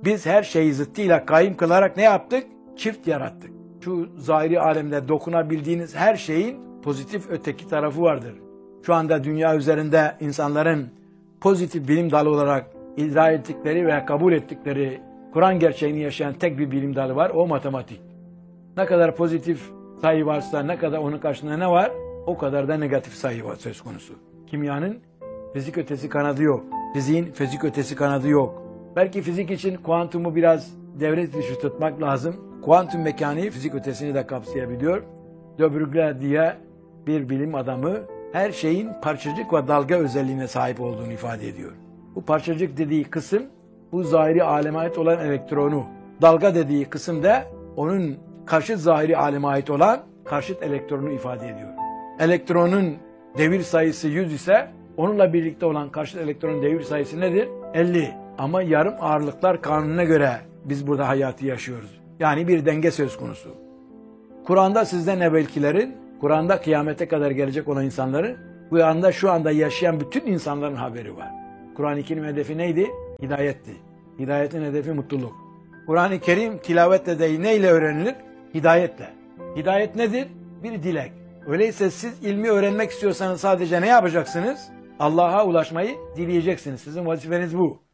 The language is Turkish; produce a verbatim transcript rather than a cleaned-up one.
Biz her şeyi zıttıyla kayyum kılarak ne yaptık? Çift yarattık. Şu zahiri alemde dokunabildiğiniz her şeyin pozitif öteki tarafı vardır. Şu anda dünya üzerinde insanların pozitif bilim dalı olarak idrak ettikleri veya kabul ettikleri Kur'an gerçeğini yaşayan tek bir bilim dalı var, o matematik. Ne kadar pozitif sayı varsa, ne kadar onun karşısında ne var? O kadar da negatif sayı var söz konusu. Kimyanın fizik ötesi kanadı yok. Fiziğin fizik ötesi kanadı yok. Belki fizik için kuantumu biraz devre dışı tutmak lazım. Kuantum mekaniği fizik ötesini de kapsayabiliyor. de Broglie diye bir bilim adamı her şeyin parçacık ve dalga özelliğine sahip olduğunu ifade ediyor. Bu parçacık dediği kısım bu zahiri aleme ait olan elektronu. Dalga dediği kısım da onun karşıt zahiri aleme ait olan karşıt elektronu ifade ediyor. Elektronun devir sayısı yüz ise onunla birlikte olan karşıt elektronun devir sayısı nedir? elli. Ama yarım ağırlıklar kanununa göre biz burada hayatı yaşıyoruz. Yani bir denge söz konusu. Kur'an'da sizden evvelkilerin, Kur'an'da kıyamete kadar gelecek olan insanların, bu anda şu anda yaşayan bütün insanların haberi var. Kur'an-ı Kerim hedefi neydi? Hidayetti. Hidayetin hedefi mutluluk. Kur'an-ı Kerim tilavetle değil neyle öğrenilir? Hidayetle. Hidayet nedir? Bir dilek. Öyleyse siz ilmi öğrenmek istiyorsanız sadece ne yapacaksınız? Allah'a ulaşmayı dileyeceksiniz. Sizin vazifeniz bu.